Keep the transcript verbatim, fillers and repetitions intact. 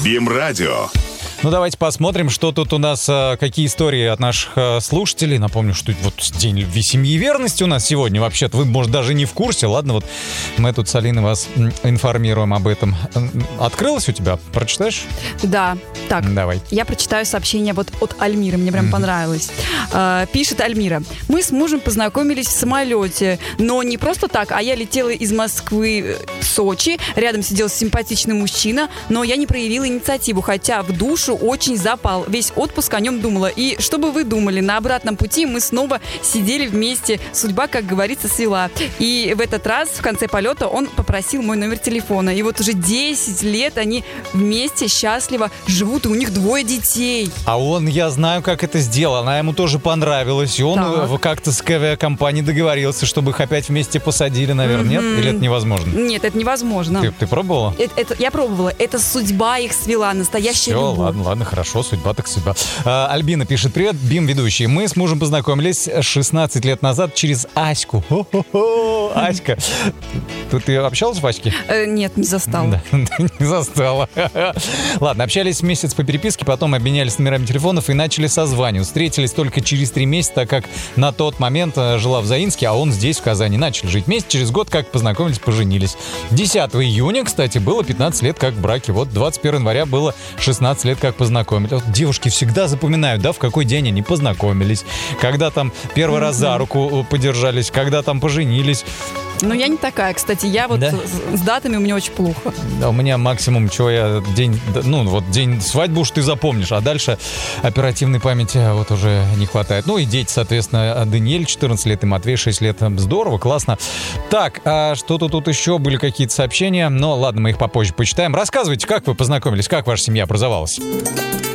БИМ-радио. Ну, давайте посмотрим, что тут у нас, какие истории от наших слушателей. Напомню, что вот день любви, семьи и верности у нас сегодня. Вообще-то вы, может, даже не в курсе. Ладно, вот мы тут с Алиной вас информируем об этом. Открылось у тебя? Прочитаешь? Да. Так, давай. Я прочитаю сообщение вот от Альмиры. Мне прям mm-hmm. понравилось. А, пишет Альмира. Мы с мужем познакомились в самолете. Но не просто так, а я летела из Москвы в Сочи. Рядом сидел симпатичный мужчина. Но я не проявила инициативу, хотя в душу очень запал. Весь отпуск о нем думала. И что бы вы думали, на обратном пути мы снова сидели вместе. Судьба, как говорится, свела. И в этот раз, в конце полета, он попросил мой номер телефона. И вот уже десять лет они вместе счастливо живут, и у них двое детей. А он, я знаю, как это сделал. Она ему тоже понравилась. И он так. как-то с авиакомпанией договорился, чтобы их опять вместе посадили, наверное. Mm-hmm. Нет? Или это невозможно? Нет, это невозможно. Ты, ты пробовала? Это, это, я пробовала. Это судьба их свела. Настоящая Все, любовь. ладно, ладно, хорошо, судьба так судьба. А, Альбина пишет: привет, БИМ-ведущий. Мы с мужем познакомились шестнадцать лет назад через Аську. Хо-хо-хо, Аська. Тут ты общалась в Аське? Э, нет, не застала. Да, не застала. Ладно, общались месяц по переписке, потом обменялись номерами телефонов и начали созванивать. Встретились только через три месяца, так как на тот момент жила в Заинске, а он здесь, в Казани. Начали жить вместе. Через год, как познакомились, поженились. десятого июня, кстати, было пятнадцать лет как в браке. Вот двадцать первого января было шестнадцать лет как познакомились. Вот девушки всегда запоминают, да, в какой день они познакомились, когда там первый mm-hmm. раз за руку подержались, когда там поженились. Ну, я не такая, кстати. Я вот да? с, с датами у меня очень плохо. Да, у меня максимум, что я день, ну, вот день свадьбы уж ты запомнишь, а дальше оперативной памяти вот уже не хватает. Ну, и дети, соответственно, Даниэль четырнадцать лет и Матвей шесть лет. Здорово, классно. Так, а что-то тут еще были какие-то сообщения. Но ладно, мы их попозже почитаем. Рассказывайте, как вы познакомились, как ваша семья образовалась.